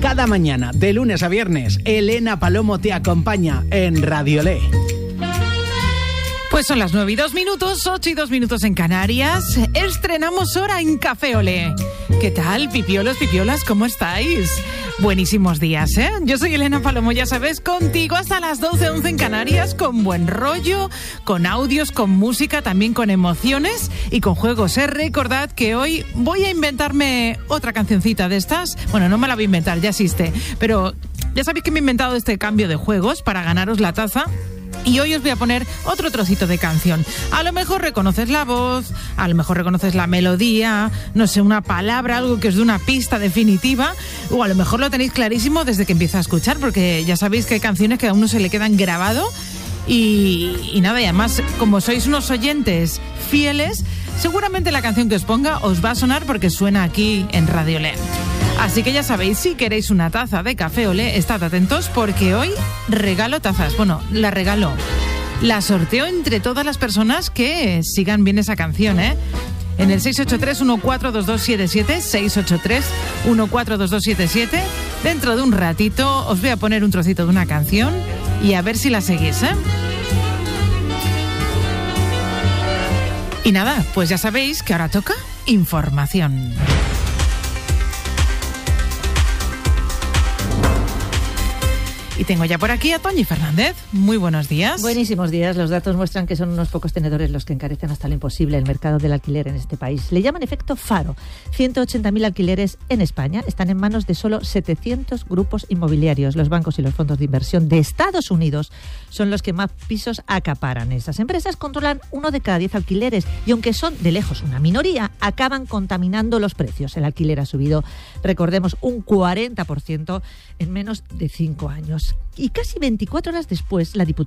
Cada mañana, de lunes a viernes, Elena Palomo te acompaña en Radiolé. Pues son las 9:02, 8:02 en Canarias. Estrenamos hora en Café Olé. ¿Qué tal, pipiolos, pipiolas? ¿Cómo estáis? Buenísimos días, ¿eh? Yo soy Elena Palomo, ya sabes, contigo hasta las 12:11 en Canarias, con buen rollo, con audios, con música, también con emociones y con juegos, ¿eh? Recordad que hoy voy a inventarme otra cancioncita de estas. Bueno, no me la voy a inventar, ya existe, pero ya sabéis que me he inventado este cambio de juegos para ganaros la taza. Y hoy os voy a poner otro trocito de canción. A lo mejor reconoces la voz, a lo mejor reconoces la melodía, no sé, una palabra, algo que os dé una pista definitiva, o a lo mejor lo tenéis clarísimo desde que empieza a escuchar, porque ya sabéis que hay canciones que a uno se le quedan grabado y nada, y además, como sois unos oyentes fieles, seguramente la canción que os ponga os va a sonar porque suena aquí en Radio Olé. Así que ya sabéis, si queréis una taza de Café Olé, estad atentos porque hoy regalo tazas. Bueno, la regalo. La sorteo entre todas las personas que sigan bien esa canción, ¿eh? En el 683-142277, 683-142277. Dentro de un ratito os voy a poner un trocito de una canción y a ver si la seguís, ¿eh? Y nada, pues ya sabéis que ahora toca información. Y tengo ya por aquí a Toñi Fernández. Muy buenos días. Buenísimos días. Los datos muestran que son unos pocos tenedores los que encarecen hasta lo imposible el mercado del alquiler en este país. Le llaman efecto Faro. 180.000 alquileres en España están en manos de solo 700 grupos inmobiliarios. Los bancos y los fondos de inversión de Estados Unidos son los que más pisos acaparan. Esas empresas controlan 1 de cada 10 alquileres y aunque son de lejos una minoría, acaban contaminando los precios. El alquiler ha subido, recordemos, un 40% en menos de 5 años. Y casi 24 horas después, la Diputación